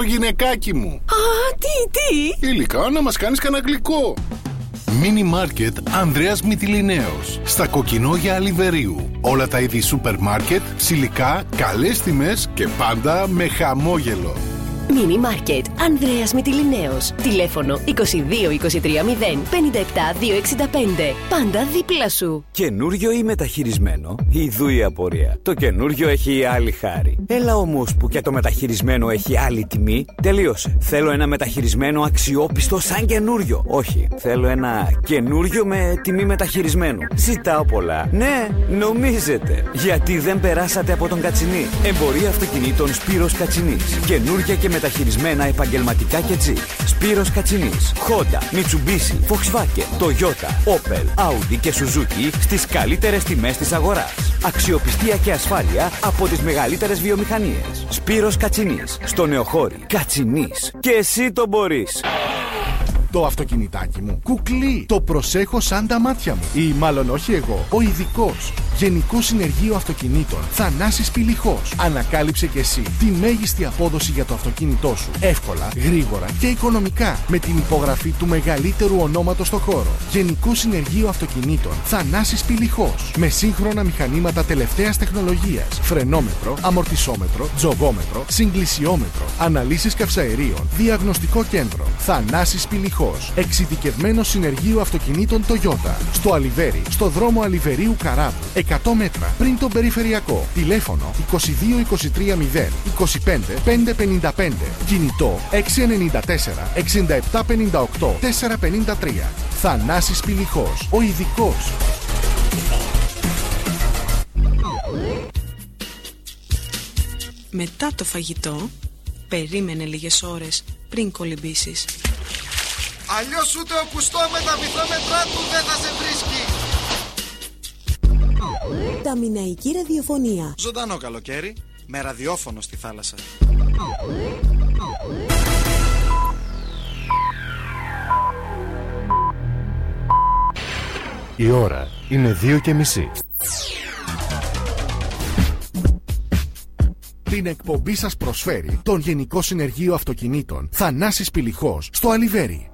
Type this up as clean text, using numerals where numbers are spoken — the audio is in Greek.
Γυναικάκι μου. Α, τι. Υλικά να μας κάνεις κανένα γλυκό. Μίνι μάρκετ Ανδρέας Μυτιληναίος. Στα Κοκκινόγια Αλιβερίου. Όλα τα είδη σούπερ μάρκετ, ψιλικά, καλές τιμές και πάντα με χαμόγελο. Μίνι μάρκετ Ανδρέας Μυτιληναίος. Τηλέφωνο 22 23 0 57 265. Πάντα δίπλα σου. Καινούριο ή μεταχειρισμένο, ιδού η απορία. Το καινούριο έχει άλλη χάρη. Έλα όμως που και το μεταχειρισμένο έχει άλλη τιμή. Τελείωσε. Θέλω ένα μεταχειρισμένο αξιόπιστο σαν καινούριο. Όχι, θέλω ένα καινούριο με τιμή μεταχειρισμένου. Ζητάω πολλά. Ναι, νομίζετε. Γιατί δεν περάσατε από τον Κατσινί. Εμπορία αυτοκινήτων Σπύρος Κατσινής. Καινούργια και μεταχειρισμένα επαγγελματικά και τζιπ. Σπύρος Κατσινής. Honda, Mitsubishi, Volkswagen, Toyota, Opel, Audi και Suzuki στις καλύτερες τιμές της αγοράς. Αξιοπιστία και ασφάλεια από τις μεγαλύτερες βιομηχανίες. Σπύρος Κατσινής. Στο Νεοχώρι. Κατσινής. Και εσύ το μπορείς. Το αυτοκινητάκι μου κουκλεί. Το προσέχω σαν τα μάτια μου. Ή μάλλον όχι εγώ, ο ειδικός. Γενικό Συνεργείο Αυτοκινήτων Θανάσης Πηλιχός. Ανακάλυψε και εσύ τη μέγιστη απόδοση για το αυτοκίνητό σου. Εύκολα, γρήγορα και οικονομικά. Με την υπογραφή του μεγαλύτερου ονόματος στο χώρο. Γενικό Συνεργείο Αυτοκινήτων Θανάσης Πηλιχός. Με σύγχρονα μηχανήματα τελευταίας τεχνολογίας. Φρενόμετρο, αμορτισόμετρο, τζογόμετρο, συγκλησιόμετρο. Αναλύσεις καυσαερίων. Διαγνωστικό κέντρο. Θανάσης Πηλιχός. Εξειδικευμένο Συνεργείο Αυτοκινήτων Toyota. Στο Αλιβέρι, στο δρόμο Αλιβερίου Καράβου. 100 μέτρα πριν τον περιφερειακό. Τηλέφωνο 22 23 0 25 555. Κινητό 694 67 58 453. Θανάσης Πηλιχός. Ο ειδικός. Μετά το φαγητό, περίμενε λίγες ώρες πριν κολυμπήσεις. Αλλιώς ούτε ο κουστό με τα βυθόμετρά του δεν θα σε βρίσκει. Τα Μιναϊκή ραδιοφωνία. Ζωντανό καλοκαίρι, με ραδιόφωνο στη θάλασσα. Η ώρα είναι 2:30. Την εκπομπή σας προσφέρει τον Γενικό Συνεργείο Αυτοκινήτων Θανάσης Πηλιχός στο Αλιβέρι.